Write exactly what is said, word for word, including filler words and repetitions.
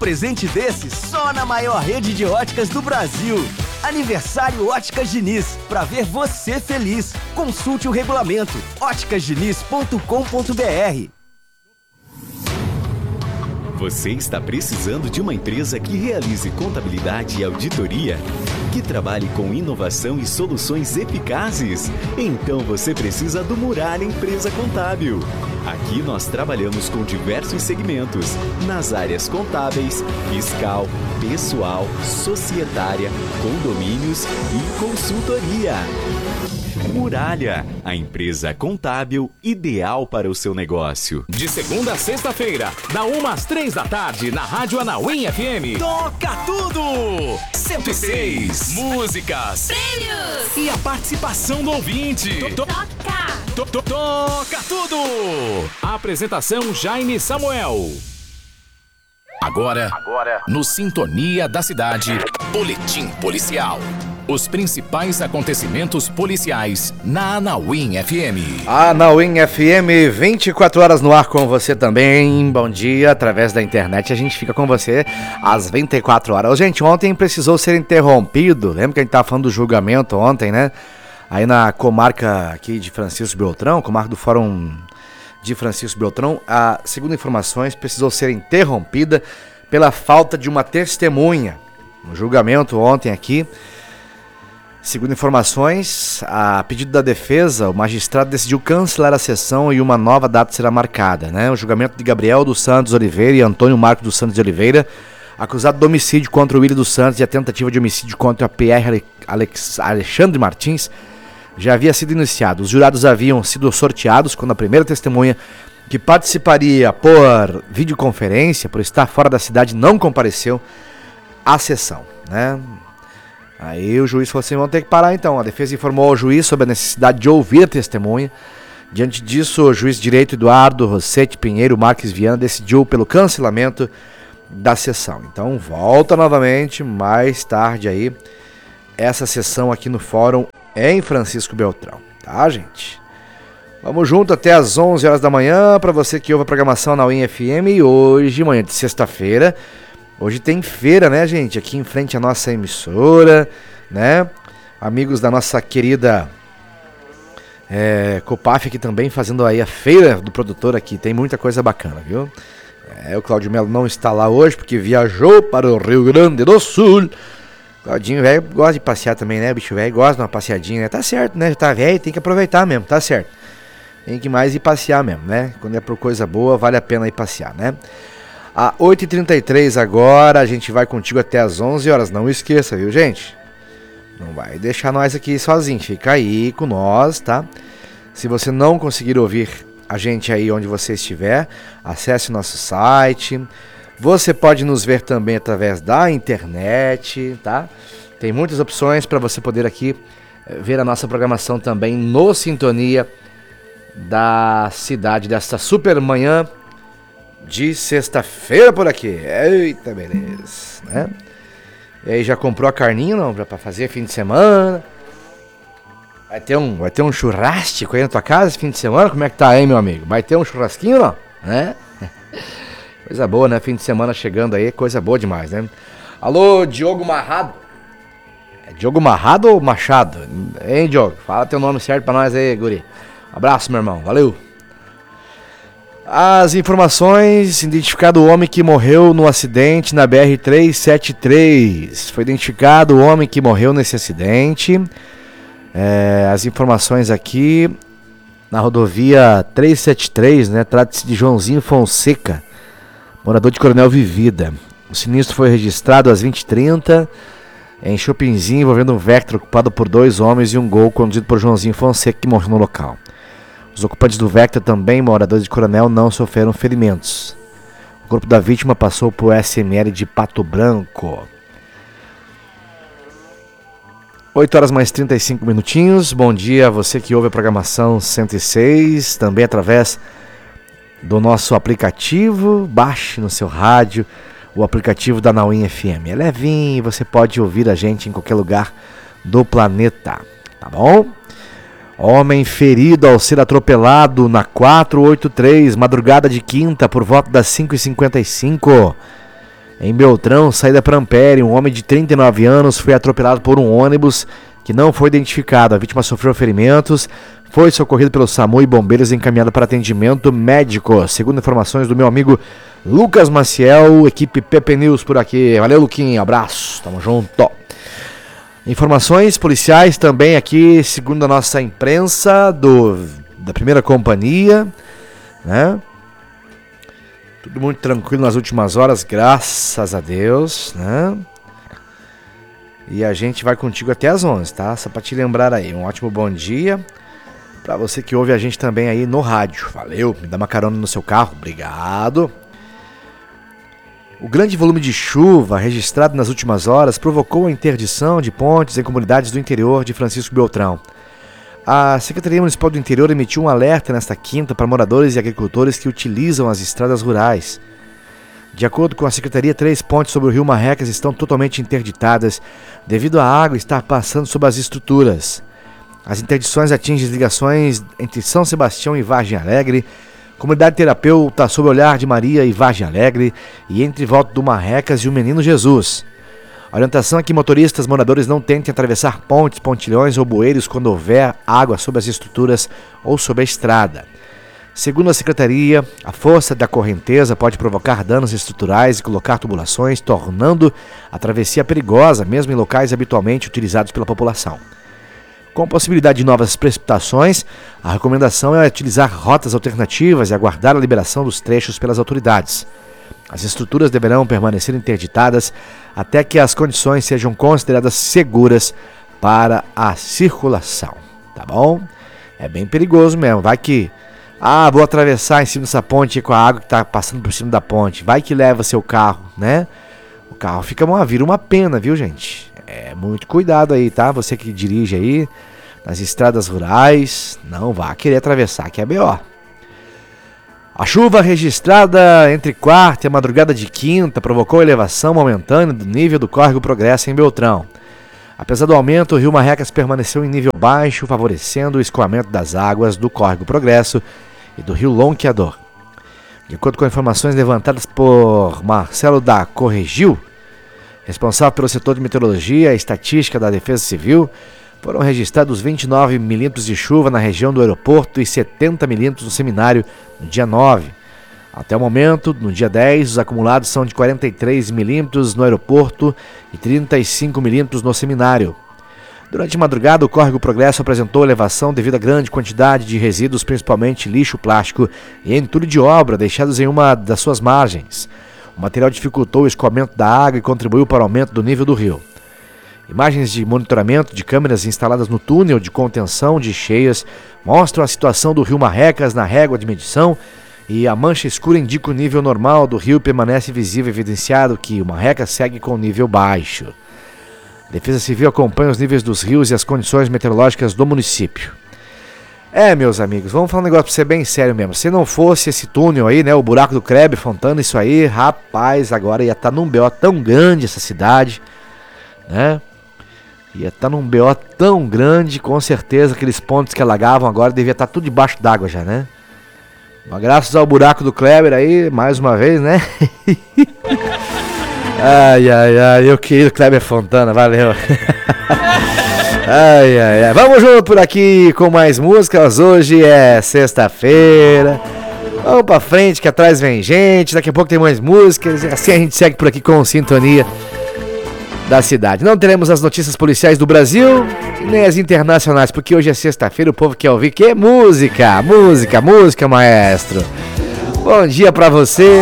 Presente desse só na maior rede de óticas do Brasil. Aniversário Óticas Diniz, pra ver você feliz. Consulte o regulamento óticas diniz ponto com ponto b r. Você está precisando de uma empresa que realize contabilidade e auditoria? Que trabalhe com inovação e soluções eficazes? Então você precisa do Muralha Empresa Contábil. Aqui nós trabalhamos com diversos segmentos, nas áreas contábeis, fiscal, pessoal, societária, condomínios e consultoria. Muralha, a empresa contábil ideal para o seu negócio. De segunda a sexta-feira, da uma às três da tarde, na Rádio Anauim F M. Toca tudo! cento e seis músicas, prêmios e a participação do ouvinte. Toca! To- to- Toca tudo! A apresentação Jaime Samuel. Agora, Agora, no Sintonia da Cidade, Boletim Policial. Os principais acontecimentos policiais na Anauim F M. Anauim F M, vinte e quatro horas no ar com você também. Bom dia, através da internet a gente fica com você às vinte e quatro horas. Gente, ontem precisou ser interrompido. Lembra que a gente estava falando do julgamento ontem, né? Aí na comarca aqui de Francisco Beltrão, comarca do Fórum de Francisco Beltrão, a, segundo informações, precisou ser interrompida pela falta de uma testemunha. No julgamento ontem aqui, segundo informações, a pedido da defesa, o magistrado decidiu cancelar a sessão e uma nova data será marcada, né? O julgamento de Gabriel dos Santos Oliveira e Antônio Marcos dos Santos de Oliveira, acusado de homicídio contra o Willi dos Santos e a tentativa de homicídio contra a P R Alex... Alexandre Martins, já havia sido iniciado. Os jurados haviam sido sorteados quando a primeira testemunha, que participaria por videoconferência, por estar fora da cidade, não compareceu à sessão, né? Aí o juiz falou assim, vamos ter que parar então. A defesa informou ao juiz sobre a necessidade de ouvir a testemunha. Diante disso, o juiz de direito Eduardo Rossetti Pinheiro Marques Viana decidiu pelo cancelamento da sessão. Então volta novamente mais tarde aí essa sessão aqui no Fórum em Francisco Beltrão, tá, gente? Vamos junto até às onze horas da manhã, para você que ouve a programação na U I N F M. E hoje, manhã de sexta-feira, hoje tem feira, né, gente? Aqui em frente à nossa emissora, né? Amigos da nossa querida é, Copaf aqui também fazendo aí a feira do produtor aqui. Tem muita coisa bacana, viu? É, o Claudio Melo não está lá hoje porque viajou para o Rio Grande do Sul. Claudinho velho gosta de passear também, né? Bicho velho gosta de uma passeadinha, né? Tá certo, né? Já tá velho, tem que aproveitar mesmo, tá certo. Tem que mais ir passear mesmo, né? Quando é por coisa boa, vale a pena ir passear, né? A oito e trinta e três agora, a gente vai contigo até às onze horas. Não esqueça, viu, gente? Não vai deixar nós aqui sozinhos. Fica aí com nós, tá? Se você não conseguir ouvir a gente aí onde você estiver, acesse o nosso site. Você pode nos ver também através da internet, tá? Tem muitas opções para você poder aqui ver a nossa programação também no Sintonia da Cidade, desta super manhã de sexta-feira por aqui. Eita, beleza, né? E aí, já comprou a carninha, não? Pra fazer fim de semana? Vai ter um, vai ter um churrasco aí na tua casa esse fim de semana? Como é que tá aí, meu amigo? Vai ter um churrasquinho, não? Né? Coisa boa, né? Fim de semana chegando aí, coisa boa demais, né? Alô, Diogo Marrado. É Diogo Marrado ou Machado? Hein, Diogo? Fala teu nome certo pra nós aí, guri. Abraço, meu irmão. Valeu. As informações: identificado o homem que morreu no acidente na B R trezentos e setenta e três. Foi identificado o homem que morreu nesse acidente. É, as informações aqui na rodovia trezentos e setenta e três, né? Trata-se de Joãozinho Fonseca, morador de Coronel Vivida. O sinistro foi registrado às vinte e trinta em Chopinzinho, envolvendo um Vectra ocupado por dois homens e um Gol conduzido por Joãozinho Fonseca, que morreu no local. Os ocupantes do Vectra, também moradores de Coronel, não sofreram ferimentos. O corpo da vítima passou por S M L de Pato Branco. oito horas mais trinta e cinco minutinhos. Bom dia a você que ouve a programação cento e seis, também através do nosso aplicativo. Baixe no seu rádio o aplicativo da Anauim F M. É levinho e você pode ouvir a gente em qualquer lugar do planeta, tá bom? Homem ferido ao ser atropelado na quatrocentos e oitenta e três, madrugada de quinta, por volta das cinco e cinquenta e cinco. Em Beltrão, saída para Ampere, um homem de trinta e nove anos foi atropelado por um ônibus que não foi identificado. A vítima sofreu ferimentos, foi socorrido pelo SAMU e bombeiros e encaminhado para atendimento médico. Segundo informações do meu amigo Lucas Maciel, equipe P P News por aqui. Valeu, Luquinha, abraço, tamo junto. Informações policiais também aqui, segundo a nossa imprensa do, da primeira companhia, né? Tudo muito tranquilo nas últimas horas, graças a Deus, né? E a gente vai contigo até as onze, tá? Só pra te lembrar aí, um ótimo bom dia pra você que ouve a gente também aí no rádio. Valeu, me dá uma carona no seu carro, obrigado. O grande volume de chuva registrado nas últimas horas provocou a interdição de pontes em comunidades do interior de Francisco Beltrão. A Secretaria Municipal do Interior emitiu um alerta nesta quinta para moradores e agricultores que utilizam as estradas rurais. De acordo com a Secretaria, três pontes sobre o rio Marrecas estão totalmente interditadas devido à água estar passando sobre as estruturas. As interdições atingem as ligações entre São Sebastião e Vargem Alegre, Comunidade Terapeuta sob o Olhar de Maria e Vargem Alegre e entre Volta do Marrecas e o Menino Jesus. A orientação é que motoristas moradores não tentem atravessar pontes, pontilhões ou bueiros quando houver água sobre as estruturas ou sobre a estrada. Segundo a Secretaria, a força da correnteza pode provocar danos estruturais e colocar tubulações, tornando a travessia perigosa, mesmo em locais habitualmente utilizados pela população. Com possibilidade de novas precipitações, a recomendação é utilizar rotas alternativas e aguardar a liberação dos trechos pelas autoridades. As estruturas deverão permanecer interditadas até que as condições sejam consideradas seguras para a circulação, tá bom? É bem perigoso mesmo, vai que... Ah, vou atravessar em cima dessa ponte com a água que está passando por cima da ponte, vai que leva seu carro, né? O carro fica uma, vira uma pena, viu, gente? É, muito cuidado aí, tá? Você que dirige aí nas estradas rurais, não vá querer atravessar, que é B O. A chuva registrada entre quarta e a madrugada de quinta provocou elevação momentânea do nível do córrego Progresso em Beltrão. Apesar do aumento, o rio Marrecas permaneceu em nível baixo, favorecendo o escoamento das águas do córrego Progresso e do rio Lonqueador. De acordo com informações levantadas por Marcelo da Corregil, responsável pelo setor de meteorologia e estatística da Defesa Civil, foram registrados vinte e nove milímetros de chuva na região do aeroporto e setenta milímetros no seminário no dia nove. Até o momento, no dia dez, os acumulados são de quarenta e três milímetros no aeroporto e trinta e cinco milímetros no seminário. Durante a madrugada, o córrego Progresso apresentou elevação devido à grande quantidade de resíduos, principalmente lixo plástico e entulho de obra deixados em uma das suas margens. O material dificultou o escoamento da água e contribuiu para o aumento do nível do rio. Imagens de monitoramento de câmeras instaladas no túnel de contenção de cheias mostram a situação do rio Marrecas na régua de medição e a mancha escura indica o nível normal do rio permanece visível, evidenciado que o Marrecas segue com nível baixo. A Defesa Civil acompanha os níveis dos rios e as condições meteorológicas do município. É, meus amigos, vamos falar um negócio pra ser bem sério mesmo. Se não fosse esse túnel aí, né, o buraco do Kleber, Fontana, isso aí, rapaz, agora ia estar num B O tão grande essa cidade, né? Ia estar num B O tão grande, com certeza aqueles pontos que alagavam agora devia estar tudo debaixo d'água já, né? Mas graças ao buraco do Kleber aí, mais uma vez, né? Ai, ai, ai, eu querido Kleber Fontana, valeu. Ai, ai, ai. Vamos junto por aqui com mais músicas. Hoje é sexta-feira. Vamos pra frente que atrás vem gente. Daqui a pouco tem mais músicas. Assim a gente segue por aqui com Sintonia da Cidade. Não teremos as notícias policiais do Brasil nem as internacionais, porque hoje é sexta-feira, o povo quer ouvir que música, música, música, maestro. Bom dia pra você.